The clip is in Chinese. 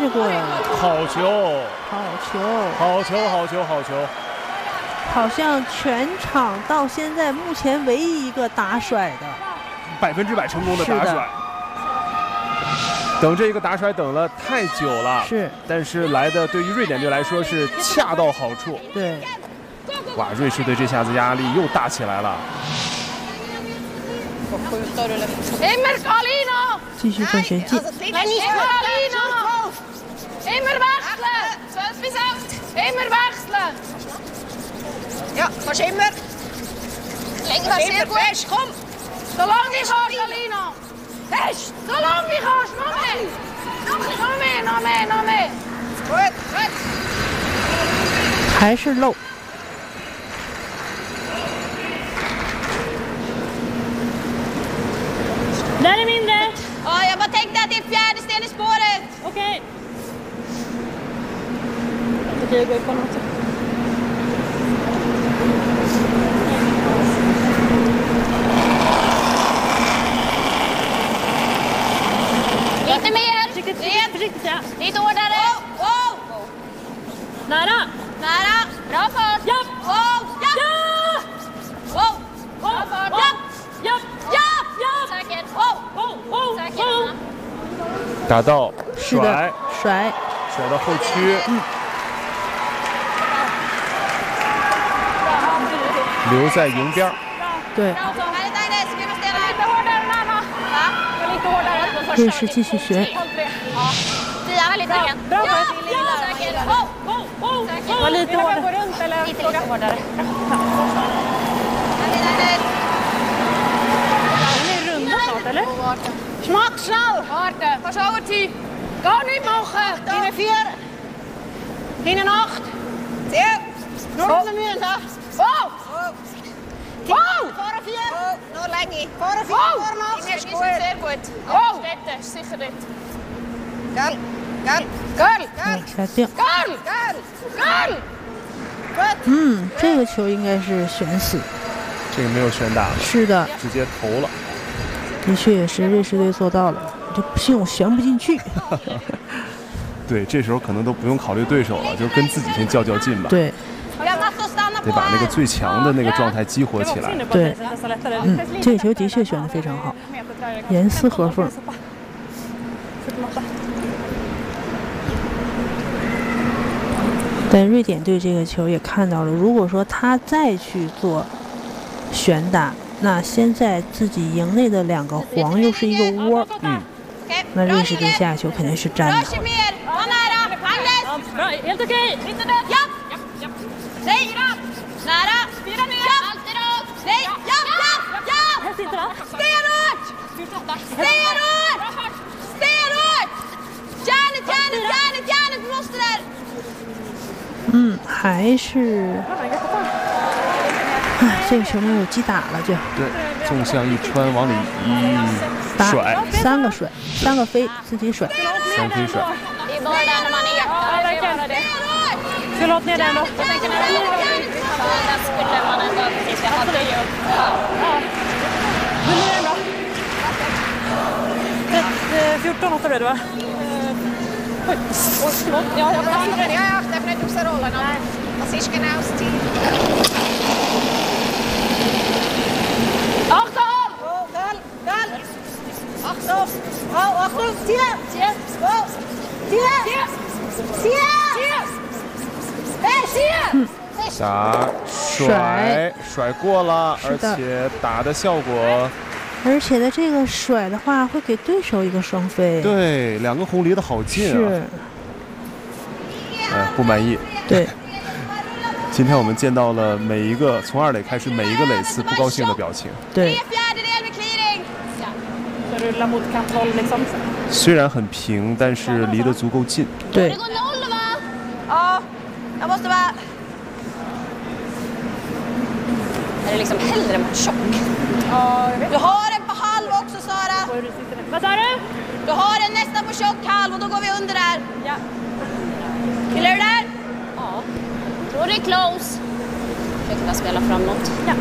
着过来了。 好球！好像全场到现在目前唯一一个打甩的 ，100%成功的打甩。等这一个打甩等了太久了， 是， 但是来的对于瑞典队来说是恰到好处。 对， 哇，瑞士队这下子压力又大起来了。 继续做旋进。 Ja, voor Schimmer. Lekker, sehr gut. Komm. So lang wie kannst, Alina. Fest. So lang wie kannst. Noch mehr. Gut. 还是漏。 Där är mindre. Ja, jag bara tänkte att det är fjärde sten i spåret. Okej. Okej, gå på något sätt. Lite mer. Försiktigt, ja. Lite hårdare. Wow. Nära. Bra fart. Ja. Wow. Ja. Wow. Bra fart. Ja. Säkert. Wow. Säkert, Anna. 打到甩到后区，留在营边。 对。瑞士继续旋。 Var lite hårdare. Lite hårdare. Den är runda snart, eller? Smak snel. Warte. Pas over 10. Ga niet mogen. Binnen 4. Binnen 8. 10. Nog onder muren, da. Wow. Wow. Voor 4. Nog länge. Voor 4. Voor nog. Is sehr gut. Wow. Städte. Sicher dit. Gal. 下定。这个球应该是悬死。 这个没有悬打， 是的， 直接投了。 的确也是瑞士队做到了，就不信我悬不进去。 对，这时候可能都不用考虑对手了，就跟自己先较劲吧。 对， 得把那个最强的那个状态激活起来。 对，这个球的确选得非常好，严丝合缝。但瑞典队这个球也看到了，如果说他再去做旋打，那现在自己营内的2个黄又是一个窝，那瑞士队下球肯定是粘的。还是，这个球没有击打了就。 对，纵向一穿，往里一甩 ，3个甩，3个飞，自己甩 ，3飞甩。 Förlåt, ner den då. 14 blev det, va? Oj, förlåt. Ja, jag öppnar inte upp rollerna. Assisken är hos tid. Achtung! Gal! Achtung! Achtung! 10! 打甩过了，而且打的效果。 而且的这个甩的话，会给对手一个双飞。 对，2个红离得好近啊！ 是。 不满意。 对。 今天我们见到了每一个从2垒开始每一个垒次不高兴的表情。 对。 虽然很平，但是离得足够近。 对。 Är det liksom hellre mot tjock? Ja, du har en på halv också, Sara. Vad sa du? Du har en nästan på tjock halv och då går vi under där. Ja. Gillar du det? Ja. Då är det close. Jag kan bara spela framåt. Ja.